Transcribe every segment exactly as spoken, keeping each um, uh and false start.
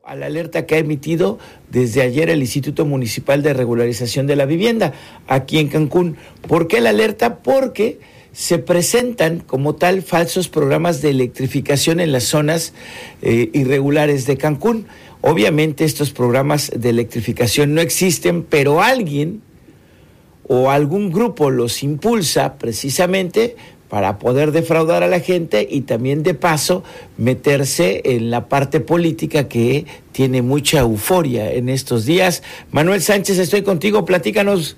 a la alerta que ha emitido desde ayer el Instituto Municipal de Regularización de la Vivienda aquí en Cancún. ¿Por qué la alerta? Porque se presentan como tal falsos programas de electrificación en las zonas eh, irregulares de Cancún. Obviamente estos programas de electrificación no existen, pero alguien o algún grupo los impulsa precisamente para poder defraudar a la gente y también de paso meterse en la parte política que tiene mucha euforia en estos días. Manuel Sánchez, estoy contigo, platícanos.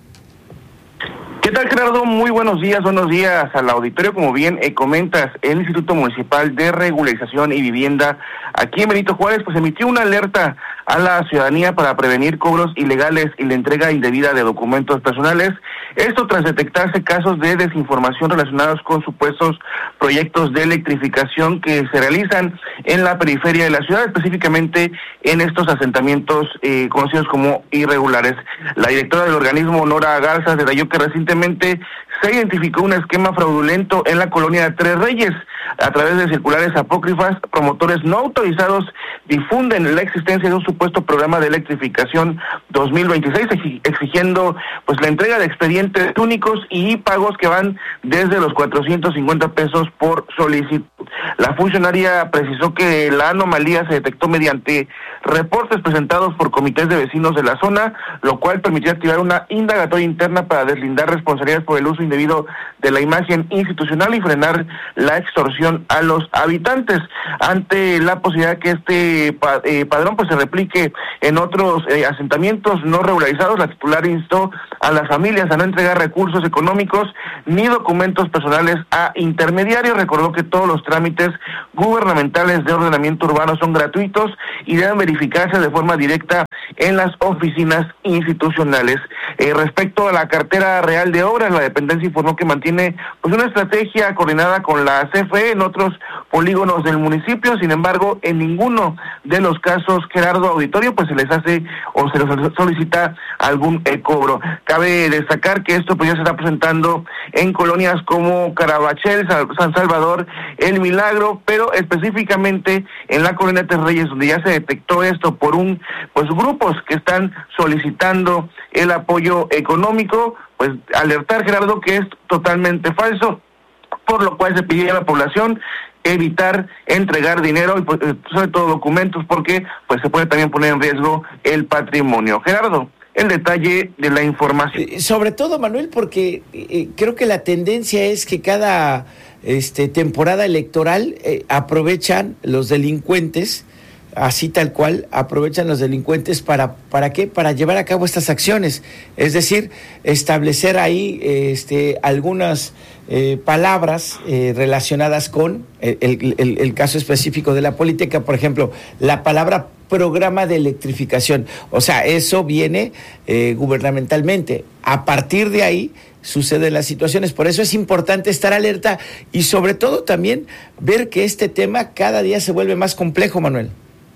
¿Qué tal, Gerardo? Muy buenos días, buenos días al auditorio. Como bien eh, comentas, el Instituto Municipal de Regularización y Vivienda aquí en Benito Juárez pues emitió una alerta a la ciudadanía para prevenir cobros ilegales y la entrega indebida de documentos personales. Esto tras detectarse casos de desinformación relacionados con supuestos proyectos de electrificación que se realizan en la periferia de la ciudad, específicamente en estos asentamientos eh, conocidos como irregulares. La directora del organismo, Nora Garza, detalló que recientemente se identificó un esquema fraudulento en la colonia de Tres Reyes. A través de circulares apócrifas, promotores no autorizados difunden la existencia de un supuesto programa de electrificación dos mil veintiséis, exigiendo pues la entrega de expedientes únicos y pagos que van desde los cuatrocientos cincuenta pesos por solicitud. La funcionaria precisó que la anomalía se detectó mediante reportes presentados por comités de vecinos de la zona, lo cual permitió activar una indagatoria interna para deslindar responsabilidades por el uso indebido de la imagen institucional y frenar la extorsión a los habitantes. Ante la posibilidad que este eh, padrón pues se replique en otros eh, asentamientos no regularizados, la titular instó a las familias a no entregar recursos económicos ni documentos personales a intermediarios. Recordó que todos los trámites gubernamentales de ordenamiento urbano son gratuitos y deben verificarse de forma directa en las oficinas institucionales. Eh, respecto a la cartera real de obras, la dependencia informó que mantiene pues una estrategia coordinada con la C F E en otros polígonos del municipio. Sin embargo, en ninguno de los casos, Gerardo, auditorio, pues se les hace o se les solicita algún eh, cobro. Cabe destacar que esto pues ya se está presentando en colonias como Carabachel, San Salvador, El Milagro, pero específicamente en la colonia Tres Reyes, donde ya se detectó esto por un pues grupos que están solicitando el apoyo económico, pues alertar, Gerardo, que es totalmente falso, por lo cual se pidió a la población evitar entregar dinero y pues, sobre todo documentos, porque pues se puede también poner en riesgo el patrimonio. Gerardo, el detalle de la información. Eh, sobre todo, Manuel, porque eh, creo que la tendencia es que cada este, temporada electoral eh, aprovechan los delincuentes, así tal cual, aprovechan los delincuentes para, ¿para qué? Para llevar a cabo estas acciones, es decir, establecer ahí este, algunas eh, palabras eh, relacionadas con el, el, el caso específico de la política, por ejemplo, la palabra programa de electrificación, o sea, eso viene eh, gubernamentalmente, a partir de ahí suceden las situaciones, por eso es importante estar alerta y sobre todo también ver que este tema cada día se vuelve más complejo, Manuel.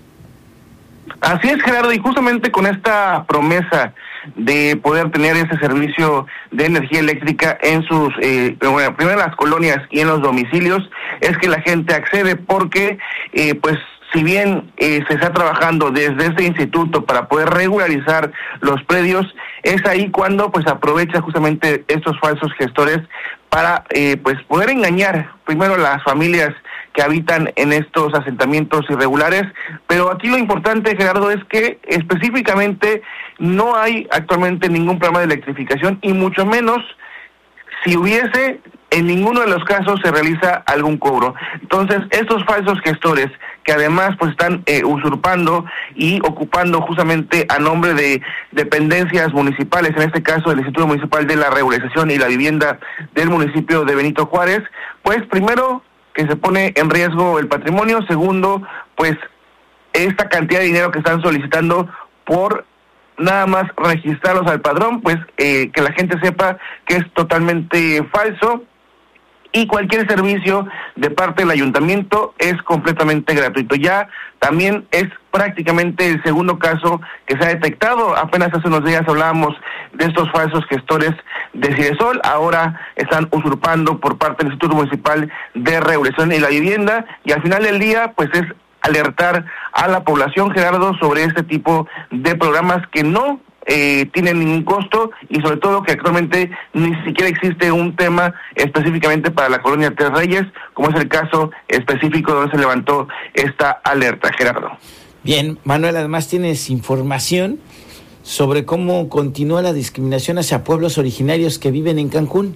Así es, Gerardo, y justamente con esta promesa de poder tener ese servicio de energía eléctrica en sus, eh, bueno, primero en las colonias y en los domicilios, es que la gente accede porque, eh, pues, si bien eh, se está trabajando desde este instituto para poder regularizar los predios, es ahí cuando pues aprovecha justamente estos falsos gestores para eh, pues poder engañar primero a las familias que habitan en estos asentamientos irregulares, pero aquí lo importante, Gerardo, es que específicamente no hay actualmente ningún programa de electrificación y mucho menos si hubiese, en ninguno de los casos se realiza algún cobro. Entonces, estos falsos gestores que además pues están eh, usurpando y ocupando justamente a nombre de dependencias municipales, en este caso del Instituto Municipal de la Regularización y la Vivienda del municipio de Benito Juárez, pues primero que se pone en riesgo el patrimonio, segundo, pues esta cantidad de dinero que están solicitando por nada más registrarlos al padrón, pues eh, que la gente sepa que es totalmente falso y cualquier servicio de parte del ayuntamiento es completamente gratuito. Ya también es prácticamente el segundo caso que se ha detectado. Apenas hace unos días hablábamos de estos falsos gestores de Cidesol, ahora están usurpando por parte del Instituto Municipal de Regulación y la Vivienda, y al final del día pues es alertar a la población, Gerardo, sobre este tipo de programas que no Eh, tienen ningún costo y sobre todo que actualmente ni siquiera existe un tema específicamente para la colonia Tres Reyes, como es el caso específico donde se levantó esta alerta, Gerardo. Bien, Manuel, además tienes información sobre cómo continúa la discriminación hacia pueblos originarios que viven en Cancún.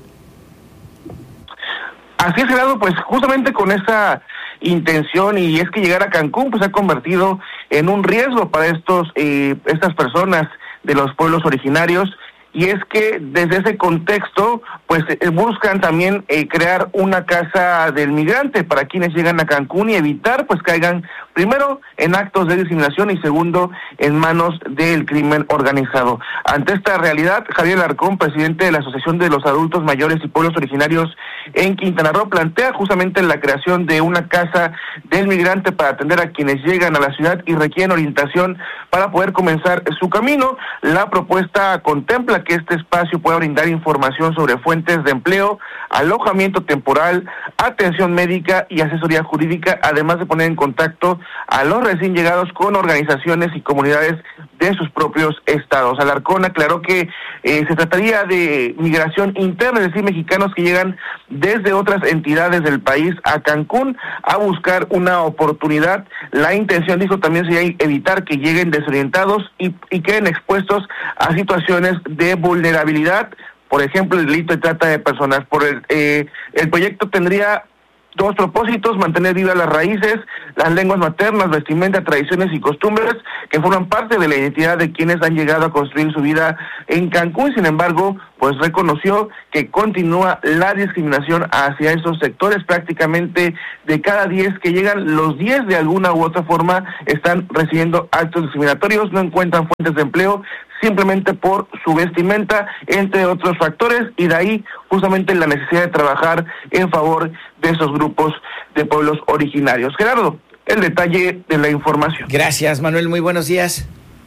Así es, Gerardo, pues justamente con esa intención, y es que llegar a Cancún pues se ha convertido en un riesgo para estos eh, estas personas de los pueblos originarios, y es que desde ese contexto pues eh, buscan también eh, crear una casa del migrante para quienes llegan a Cancún y evitar pues caigan primero en actos de discriminación y segundo en manos del crimen organizado. Ante esta realidad, Javier Alarcón, presidente de la Asociación de los Adultos Mayores y Pueblos Originarios en Quintana Roo, plantea justamente la creación de una casa del migrante para atender a quienes llegan a la ciudad y requieren orientación para poder comenzar su camino. La propuesta contempla que este espacio pueda brindar información sobre fuentes de empleo, alojamiento temporal, atención médica y asesoría jurídica, además de poner en contacto a los recién llegados con organizaciones y comunidades de sus propios estados. Alarcón aclaró que eh, se trataría de migración interna, es decir, mexicanos que llegan desde otras entidades del país a Cancún a buscar una oportunidad. La intención, dijo, también sería evitar que lleguen desorientados y, y queden expuestos a situaciones de vulnerabilidad, por ejemplo, el delito de trata de personas. Por el, eh, el proyecto tendría dos propósitos: mantener vivas las raíces, las lenguas maternas, vestimenta, tradiciones y costumbres que forman parte de la identidad de quienes han llegado a construir su vida en Cancún. Sin embargo, pues reconoció que continúa la discriminación hacia esos sectores. Prácticamente de cada diez que llegan, los diez de alguna u otra forma están recibiendo actos discriminatorios, no encuentran fuentes de empleo simplemente por su vestimenta, entre otros factores, y de ahí justamente la necesidad de trabajar en favor de esos grupos de pueblos originarios. Gerardo, el detalle de la información. Gracias, Manuel, muy buenos días.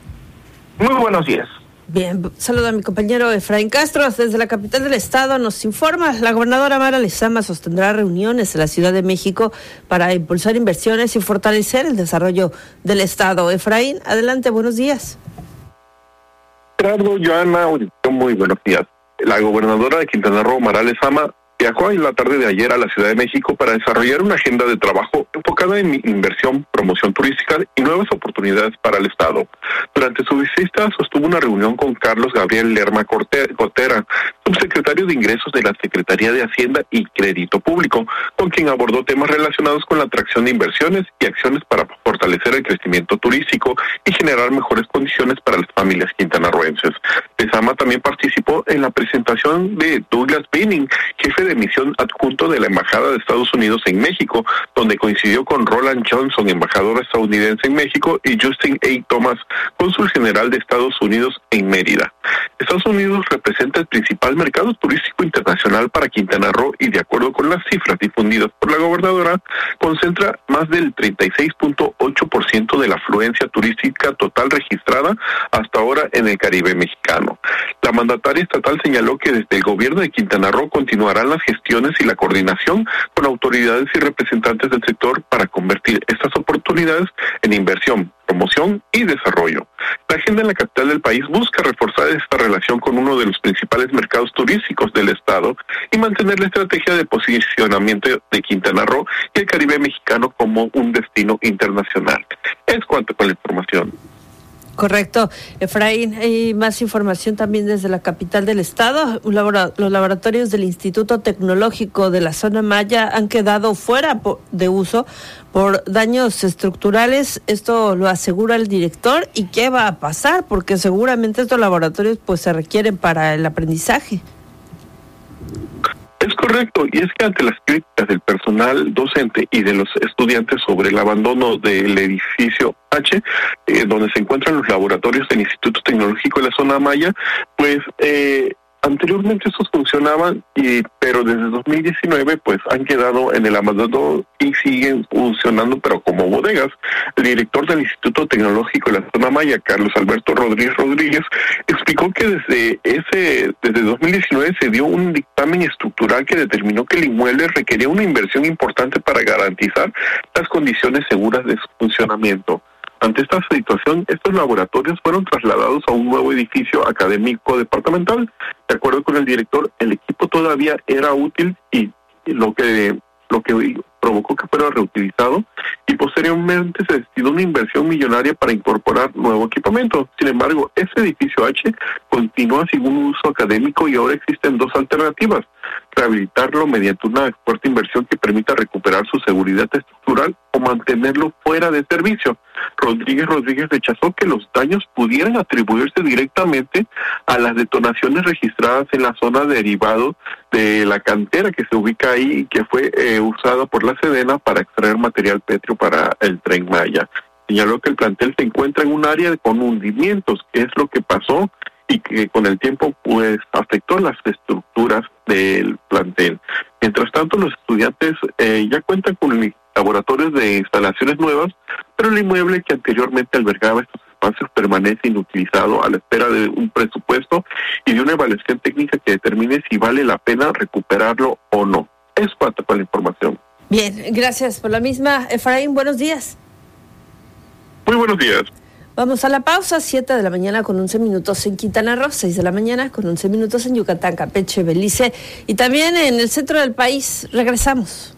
Muy buenos días. Bien, saludo a mi compañero Efraín Castro. Desde la capital del estado nos informa, la gobernadora Mara Lezama sostendrá reuniones en la Ciudad de México para impulsar inversiones y fortalecer el desarrollo del estado. Efraín, adelante, buenos días. Gerardo, Joana, muy buenos días. La gobernadora de Quintana Roo, Mara Lezama, viajó en la tarde de ayer a la Ciudad de México para desarrollar una agenda de trabajo enfocada en inversión, promoción turística y nuevas oportunidades para el Estado. Durante su visita sostuvo una reunión con Carlos Gabriel Lerma Cotera, subsecretario de Ingresos de la Secretaría de Hacienda y Crédito Público, con quien abordó temas relacionados con la atracción de inversiones y acciones para fortalecer el crecimiento turístico y generar mejores condiciones para las familias quintanarroenses. Lezama también participó en la presentación de Douglas Binning, jefe de misión adjunto de la Embajada de Estados Unidos en México, donde coincidió con Roland Johnson, embajador estadounidense en México, y Justin A. Thomas, cónsul general de Estados Unidos en Mérida. Estados Unidos representa el principal mercado turístico internacional para Quintana Roo y, de acuerdo con las cifras difundidas por la gobernadora, concentra más del treinta y seis punto ocho por ciento de la afluencia turística total registrada hasta ahora en el Caribe mexicano. La mandataria estatal señaló que desde el gobierno de Quintana Roo continuarán las gestiones y la coordinación con autoridades y representantes del sector para convertir estas oportunidades en inversión, promoción y desarrollo. La agenda en la capital del país busca reforzar esta relación con uno de los principales mercados turísticos del estado y mantener la estrategia de posicionamiento de Quintana Roo y el Caribe mexicano como un destino internacional. Es cuanto con la información. Correcto, Efraín. Hay más información también desde la capital del estado. Los laboratorios del Instituto Tecnológico de la Zona Maya han quedado fuera de uso por daños estructurales. Esto lo asegura el director. ¿Y qué va a pasar? Porque seguramente estos laboratorios pues se requieren para el aprendizaje. Es correcto, y es que ante las críticas del personal docente y de los estudiantes sobre el abandono del edificio H, eh, donde se encuentran los laboratorios del Instituto Tecnológico de la Zona Maya, pues eh, Anteriormente estos funcionaban, y, pero desde dos mil diecinueve pues han quedado en el abandono y siguen funcionando, pero como bodegas. El director del Instituto Tecnológico de la Zona Maya, Carlos Alberto Rodríguez Rodríguez, explicó que desde ese desde dos mil diecinueve se dio un dictamen estructural que determinó que el inmueble requería una inversión importante para garantizar las condiciones seguras de su funcionamiento. Ante esta situación, estos laboratorios fueron trasladados a un nuevo edificio académico departamental. De acuerdo con el director, el equipo todavía era útil y lo que lo que provocó que fuera reutilizado, y posteriormente se destinó una inversión millonaria para incorporar nuevo equipamiento. Sin embargo, ese edificio H continúa sin un uso académico y ahora existen dos alternativas: rehabilitarlo mediante una fuerte inversión que permita recuperar su seguridad estructural o mantenerlo fuera de servicio. Rodríguez Rodríguez rechazó que los daños pudieran atribuirse directamente a las detonaciones registradas en la zona derivado de la cantera que se ubica ahí y que fue eh, usada por la Sedena para extraer material pétreo para el Tren Maya. Señaló que el plantel se encuentra en un área con hundimientos, que es lo que pasó y que con el tiempo pues afectó las estructuras del plantel. Mientras tanto, los estudiantes eh, ya cuentan con laboratorios de instalaciones nuevas, pero el inmueble que anteriormente albergaba estos espacios permanece inutilizado a la espera de un presupuesto y de una evaluación técnica que determine si vale la pena recuperarlo o no. Es cuanto para la información. Bien, gracias por la misma. Efraín, buenos días. Muy buenos días. Vamos a la pausa, siete de la mañana con once minutos en Quintana Roo, seis de la mañana con once minutos en Yucatán, Campeche, Belice y también en el centro del país. Regresamos.